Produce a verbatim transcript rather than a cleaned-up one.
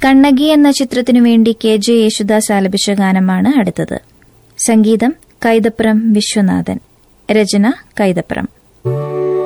കണ്ണകി എന്ന ചിത്രത്തിനു വേണ്ടി കെ ജെ യേശുദാസ് ആലപിച്ച ഗാനമാണ് അടുത്തത്. സംഗീതം കൈതപ്രം വിശ്വനാഥൻ, രചന കൈതപ്രം.